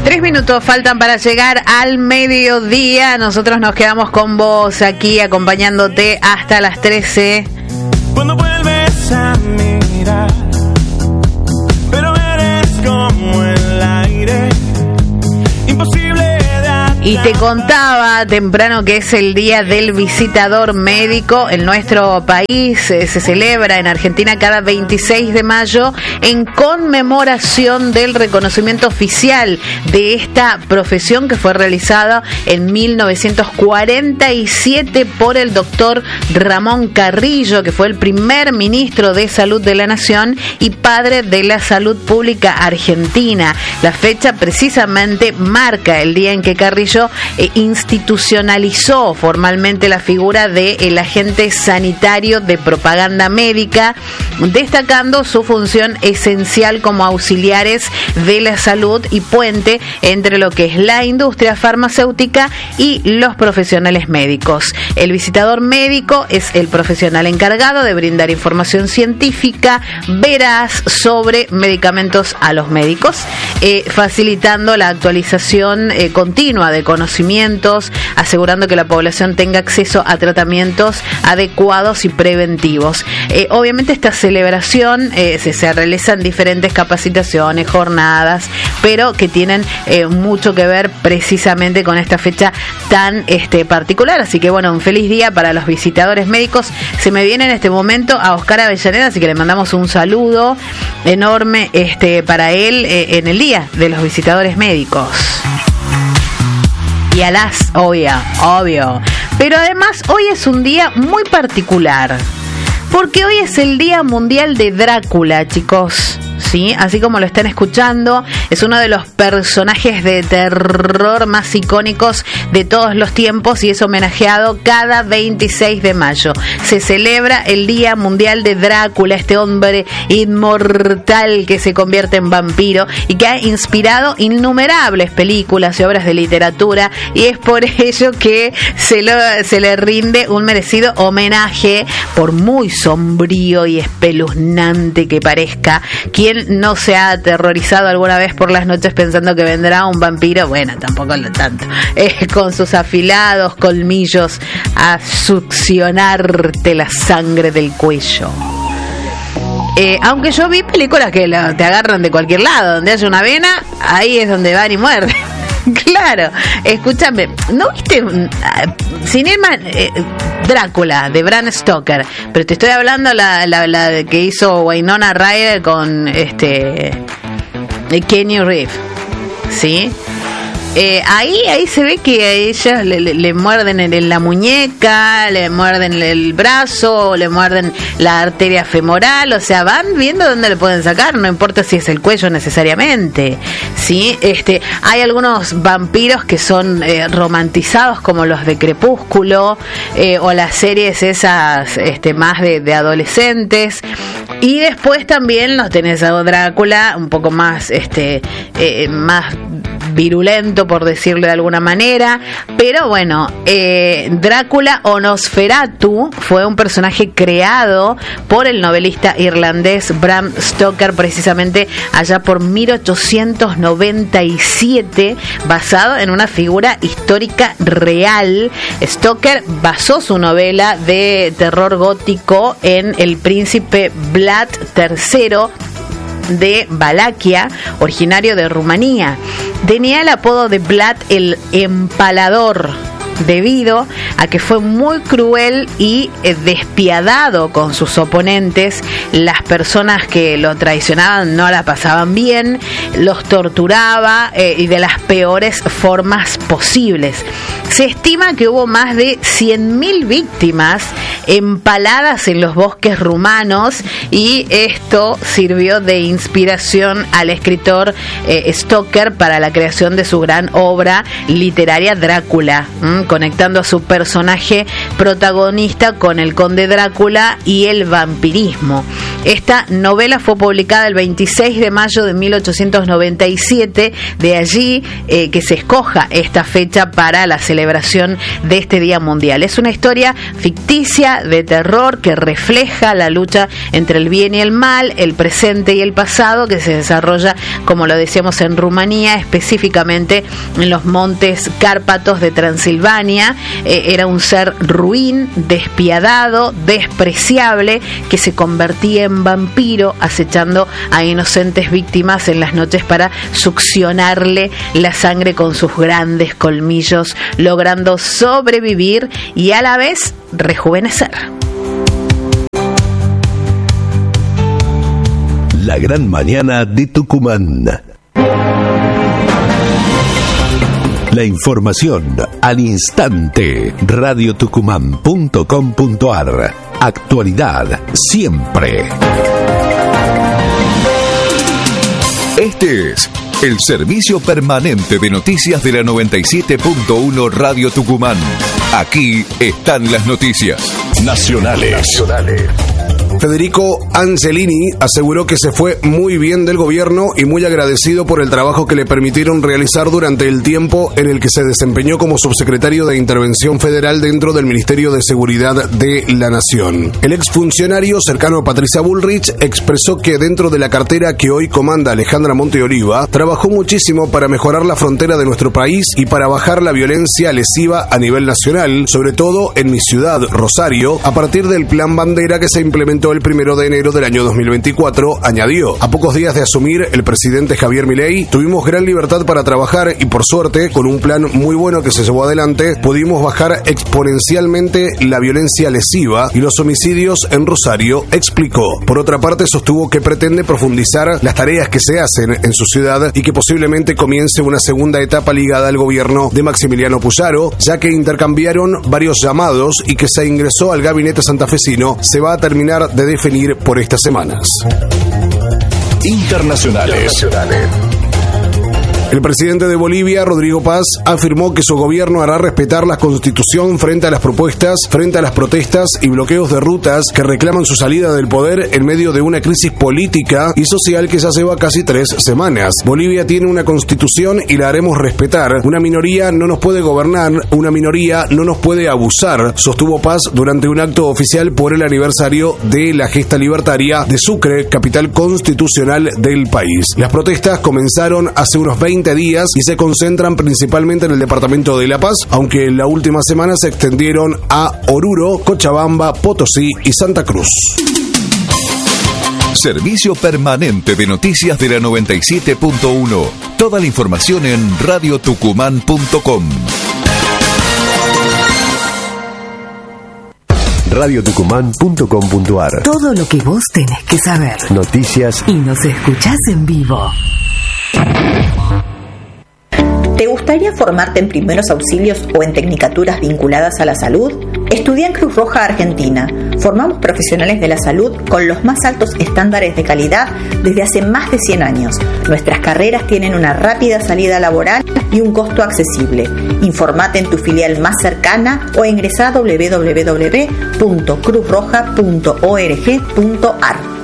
3 minutos faltan para llegar al mediodía. Nosotros nos quedamos con vos aquí acompañándote hasta las 13. Cuando vuelves a mirar, pero eres como el aire, imposible de y te contaba temprano que es el día del visitador médico. En nuestro país se celebra en Argentina cada 26 de mayo en conmemoración del reconocimiento oficial de esta profesión que fue realizada en 1947 por el doctor Ramón Carrillo, que fue el primer ministro de Salud de la Nación y padre de la salud pública argentina. La fecha precisamente marca el día en que Carrillo institucionalizó formalmente la figura del agente sanitario de propaganda médica, destacando su función esencial como auxiliares de la salud y puente entre lo que es la industria farmacéutica y los profesionales médicos. El visitador médico es el profesional encargado de brindar información científica veraz sobre medicamentos a los médicos, facilitando la actualización continua de conocimientos, asegurando que la población tenga acceso a tratamientos adecuados y preventivos. Obviamente esta celebración se realizan diferentes capacitaciones, jornadas, pero que tienen mucho que ver precisamente con esta fecha tan particular. Así que bueno, un feliz día para los visitadores médicos. Se me viene en este momento a Oscar Avellaneda, así que le mandamos un saludo enorme para él en el día de los visitadores médicos. Y a las, obvio. Pero además hoy es un día muy particular, porque hoy es el Día Mundial de Drácula, chicos. Sí, así como lo están escuchando, es uno de los personajes de terror más icónicos de todos los tiempos y es homenajeado cada 26 de mayo. Se celebra el Día Mundial de Drácula, este hombre inmortal que se convierte en vampiro y que ha inspirado innumerables películas y obras de literatura, y es por ello que se le rinde un merecido homenaje, por muy sombrío y espeluznante que parezca. ¿Quién no se ha aterrorizado alguna vez por las noches pensando que vendrá un vampiro? Bueno, tampoco lo tanto. Con sus afilados colmillos a succionarte la sangre del cuello. Aunque yo vi películas que te agarran de cualquier lado. Donde haya una vena, ahí es donde van y muerden. Claro, escúchame, ¿no viste sin ir más, Drácula de Bram Stoker? Pero te estoy hablando la que hizo Winona Ryder con Kenny Reeves, ¿sí? Ahí se ve que a ella le muerden en la muñeca, le muerden el brazo, le muerden la arteria femoral, o sea, van viendo dónde le pueden sacar, no importa si es el cuello necesariamente, ¿sí? Hay algunos vampiros que son romantizados, como los de Crepúsculo, o las series esas más de adolescentes. Y después también los tenés a Drácula, un poco más más virulento, por decirlo de alguna manera. Pero bueno, Drácula o Nosferatu fue un personaje creado por el novelista irlandés Bram Stoker, precisamente allá por 1897, basado en una figura histórica real. Stoker basó su novela de terror gótico en El Príncipe Vlad III de Valaquia, originario de Rumanía. Tenía el apodo de Vlad el Empalador, debido a que fue muy cruel y despiadado con sus oponentes. Las personas que lo traicionaban no la pasaban bien, los torturaba y de las peores formas posibles. Se estima que hubo más de 100.000 víctimas empaladas en los bosques rumanos, y esto sirvió de inspiración al escritor Stoker para la creación de su gran obra literaria Drácula, conectando a su personaje protagonista con el conde Drácula y el vampirismo. Esta novela fue publicada el 26 de mayo de 1897, de allí que se escoja esta fecha para la celebración de este Día Mundial. Es una historia ficticia de terror que refleja la lucha entre el bien y el mal, el presente y el pasado, que se desarrolla, como lo decíamos, en Rumanía, específicamente en los montes Cárpatos de Transilvania. Era un ser ruin, despiadado, despreciable, que se convertía en vampiro, acechando a inocentes víctimas en las noches para succionarle la sangre con sus grandes colmillos, logrando sobrevivir y a la vez rejuvenecer. La gran mañana de Tucumán. La información al instante. radiotucumán.com.ar. Actualidad siempre. Este es el servicio permanente de noticias de la 97.1 Radio Tucumán. Aquí están las noticias nacionales. Federico Angelini aseguró que se fue muy bien del gobierno y muy agradecido por el trabajo que le permitieron realizar durante el tiempo en el que se desempeñó como subsecretario de Intervención Federal dentro del Ministerio de Seguridad de la Nación. El exfuncionario cercano a Patricia Bullrich expresó que dentro de la cartera que hoy comanda Alejandra Monteoliva, trabajó muchísimo para mejorar la frontera de nuestro país y para bajar la violencia lesiva a nivel nacional, sobre todo en mi ciudad, Rosario, a partir del Plan Bandera que se implementó el 1 de enero del año 2024, añadió. A pocos días de asumir el presidente Javier Milei, tuvimos gran libertad para trabajar y por suerte, con un plan muy bueno que se llevó adelante, pudimos bajar exponencialmente la violencia lesiva y los homicidios en Rosario, explicó. Por otra parte, sostuvo que pretende profundizar las tareas que se hacen en su ciudad y que posiblemente comience una segunda etapa ligada al gobierno de Maximiliano Puyaro, ya que intercambiaron varios llamados y que se ingresó al gabinete santafesino se va a terminar de definir por estas semanas. Internacionales. El presidente de Bolivia, Rodrigo Paz, afirmó que su gobierno hará respetar la Constitución frente a las protestas y bloqueos de rutas que reclaman su salida del poder en medio de una crisis política y social que ya lleva casi 3 semanas. Bolivia tiene una Constitución y la haremos respetar. Una minoría no nos puede gobernar, una minoría no nos puede abusar, sostuvo Paz durante un acto oficial por el aniversario de la gesta libertaria de Sucre, capital constitucional del país. Las protestas comenzaron hace unos 20 días y se concentran principalmente en el departamento de La Paz, aunque en la última semana se extendieron a Oruro, Cochabamba, Potosí y Santa Cruz. Servicio permanente de noticias de la 97.1. Toda la información en radiotucumán.com. radiotucumán.com.ar. Todo lo que vos tenés que saber. Noticias Y nos escuchás en vivo. ¿Te gustaría formarte en primeros auxilios o en tecnicaturas vinculadas a la salud? Estudia en Cruz Roja Argentina. Formamos profesionales de la salud con los más altos estándares de calidad desde hace más de 100 años. Nuestras carreras tienen una rápida salida laboral y un costo accesible. Informate en tu filial más cercana o ingresá a www.cruzroja.org.ar.